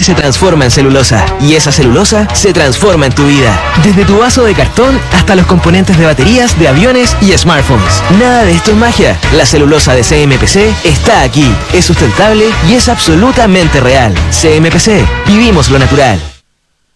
se transforma en celulosa. Y esa celulosa se transforma en tu vida. Desde tu vaso de cartón hasta los componentes de baterías, de aviones y smartphones. Nada de esto es magia. La celulosa de CMPC está aquí. Es sustentable y es absolutamente real. CMPC. Vivimos lo natural.